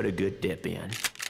put a good dip in.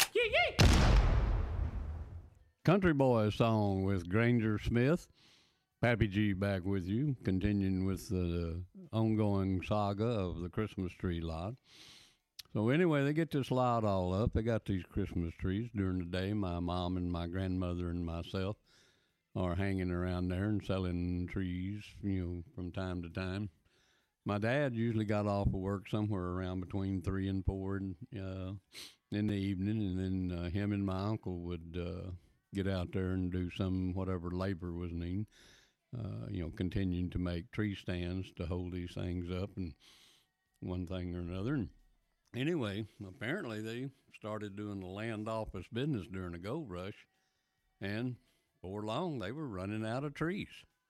Country Boy song with Granger Smith. Pappy G back with you, continuing with the ongoing saga of the Christmas tree lot. So anyway, they get this lot all up. They got these Christmas trees during the day. My mom and my grandmother and myself are hanging around there and selling trees, from time to time. My dad usually got off of work somewhere around between 3 and 4 in the evening, and then him and my uncle would get out there and do some whatever labor was needed. Continuing to make tree stands to hold these things up and one thing or another. And anyway, apparently they started doing the land office business during the gold rush, and before long they were running out of trees.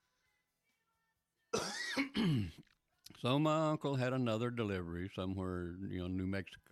So my uncle had another delivery somewhere, New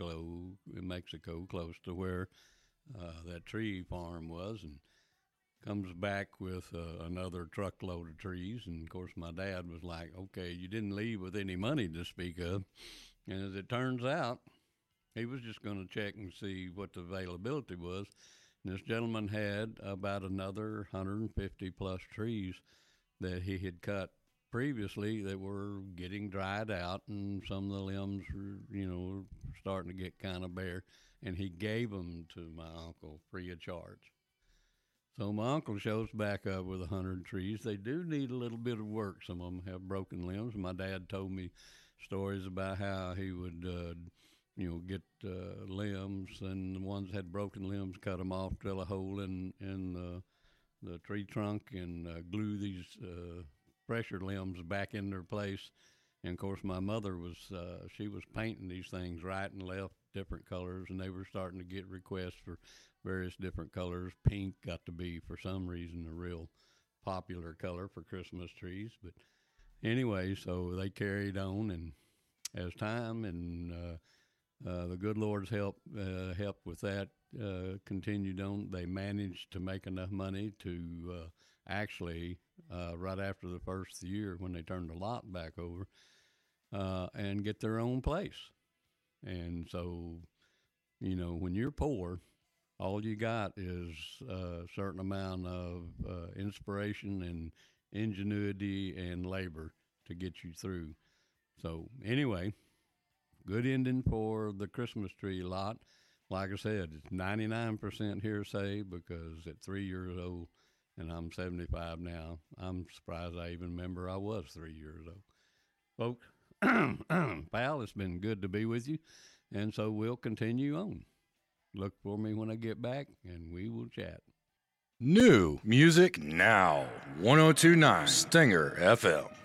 Mexico, close to where that tree farm was, and comes back with another truckload of trees. And of course my dad was like, okay, you didn't leave with any money to speak of. And as it turns out, he was just going to check and see what the availability was. And this gentleman had about another 150 plus trees that he had cut previously that were getting dried out, and some of the limbs were, starting to get kind of bare. And he gave them to my uncle free of charge. So my uncle shows back up with 100 trees. They do need a little bit of work. Some of them have broken limbs. My dad told me stories about how he would, get limbs, and the ones that had broken limbs, cut them off, drill a hole in the tree trunk, and glue these pressure limbs back in their place. And of course, my mother she was painting these things right and left, different colors, and they were starting to get requests for various different colors. Pink got to be, for some reason, a real popular color for Christmas trees. But anyway, so they carried on, and as time and the good Lord's help with that continued on, they managed to make enough money to actually, right after the first year when they turned the lot back over, and get their own place. And so, when you're poor, all you got is a certain amount of inspiration and ingenuity and labor to get you through. So anyway, good ending for the Christmas tree lot. Like I said, it's 99% hearsay, because at 3 years old, and I'm 75 now, I'm surprised I even remember I was 3 years old. Folks, pal, it's been good to be with you, and so we'll continue on. Look for me when I get back, and we will chat. New music now. 1029 Stinger FM.